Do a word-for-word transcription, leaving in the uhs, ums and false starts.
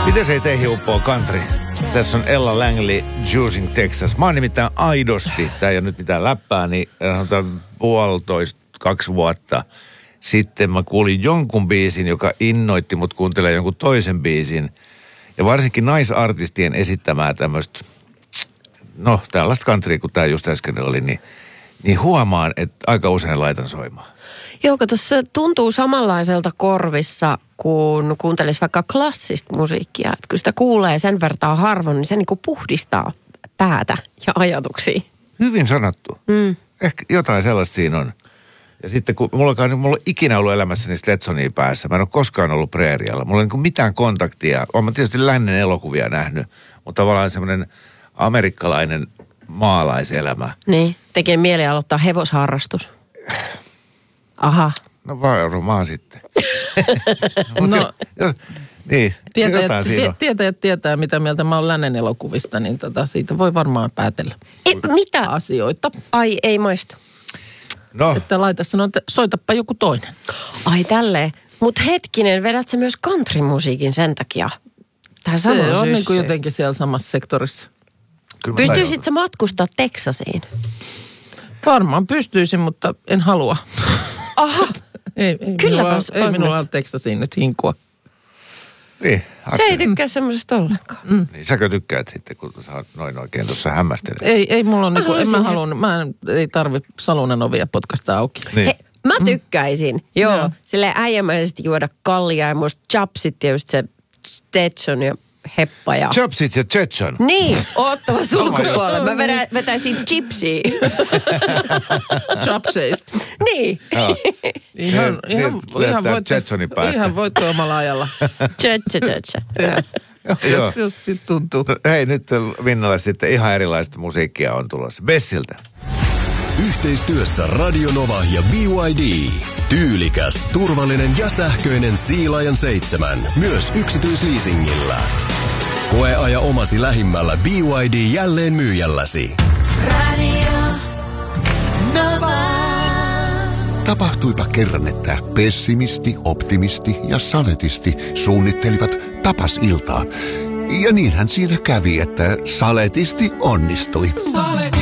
Miten se ei teihin uppoo country? Tässä on Ella Langley, Juicing Texas. Mä oon nimittäin aidosti, tää ei ole nyt mitään läppää, niin sanotaan puolitoista, kaksi vuotta sitten mä kuulin jonkun biisin, joka innoitti mut kuuntelemaan jonkun toisen biisin. Ja varsinkin naisartistien esittämää tämmöistä, no tällaista countryä, kun tää just äsken oli, niin, niin huomaan, että aika usein laitan soimaan. Joo, kato, se tuntuu samanlaiselta korvissa, kun kuuntelisi vaikka klassista musiikkia. Että kun sitä kuulee sen vertaa harvoin, niin se niin kuin puhdistaa päätä ja ajatuksia. Hyvin sanottu. Mm. Ehkä jotain sellaista siinä on. Ja sitten kun mulla on, mulla on ikinä ollut elämässäni Stetsonia päässä. Mä en ole koskaan ollut preerialla. Mulla ei niin mitään kontaktia. Olen tietysti lännen elokuvia nähnyt, mutta tavallaan semmoinen amerikkalainen maalaiselämä. Niin, tekee mieli aloittaa hevosharrastus. Aha. No varmaan sitten. No, jo, jo, niin, tietäjät, jotain siinä on. tietäjät tietää, mitä mieltä mä oon lännen elokuvista, niin tota, siitä voi varmaan päätellä E, mitä? asioita. Ai, ei maistu. No, Että laita sanoa, että soitappa joku toinen. Ai tälleen. Mut hetkinen, vedät sä myös countrymusiikin sen takia? Tähän Se samaan on niin syssyyn. kuin jotenkin siellä samassa sektorissa. kyllä mä Pystyisit tajun. sä matkustaa Teksasiin? Varmaan pystyisin, mutta en halua. Aha. Ei, ei Kylläpäs minulla, ei on minulla nyt. ole Teksasiin nyt hinkua. Niin, Se ei ajattelin. tykkää semmoisesta ollenkaan. Mm. Niin, säkö tykkäät sitten, kun sä oot noin oikein tuossa hämmästelet? Ei, ei mulla on niinku, en mä haluaisin- halunnut, mä en, ei tarvi salunan ovia potkasta auki. Niin. He, mä tykkäisin, joo. Joo. Silleen äijämäisesti juoda kallia ja musta chapsit ja just se Stetson ja heppa ja... Chopsit ja Jetson. Niin, oottava sulkupuolella. Mä joo. vedän, vetäisin chipsiä. Chapseis. niin. Joo. Ihan, Ne- ihan, ne ihan, lentää voitte, Jetsonin päästä. ihan voitte omalla ajalla Tchä, tchä, tchä, tchä. tehdä. Joo. jos, jos sit tuntuu. No, hei, nyt Minnalle sitten ihan erilaista musiikkia on tulossa. Bessiltä. Yhteistyössä Radio Nova ja B Y D. Tyylikäs, turvallinen ja sähköinen Sealaajan seitsemän. Myös yksityisleasingillä. Koeaja omasi lähimmällä B Y D jälleen myyjälläsi. Radio Nova. Tapahtuipa kerran, että pessimisti, optimisti ja saletisti suunnittelivat tapasiltaa. Ja niinhän siinä kävi, että saletisti onnistui.